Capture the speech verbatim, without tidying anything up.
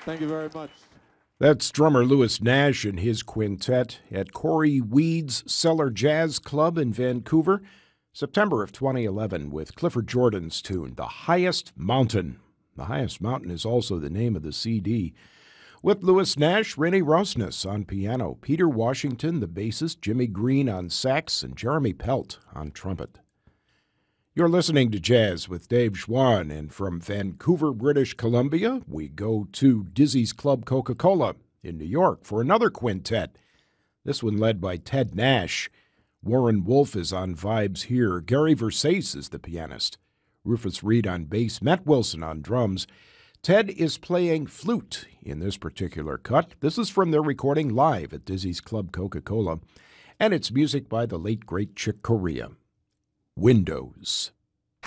Thank you very much. That's drummer Louis Nash and his quintet at Corey Weed's Cellar Jazz Club in Vancouver, September of twenty eleven, with Clifford Jordan's tune, The Highest Mountain. The Highest Mountain is also the name of the C D. With Louis Nash, Rennie Rosnes on piano, Peter Washington, the bassist, Jimmy Green on sax, and Jeremy Pelt on trumpet. You're listening to Jazz with Dave Schwann, and from Vancouver, British Columbia, we go to Dizzy's Club Coca-Cola in New York for another quintet, this one led by Ted Nash. Warren Wolf is on vibes here. Gary Versace is the pianist. Rufus Reed on bass, Matt Wilson on drums. Ted is playing flute in this particular cut. This is from their recording live at Dizzy's Club Coca-Cola, and it's music by the late, great Chick Corea. Windows.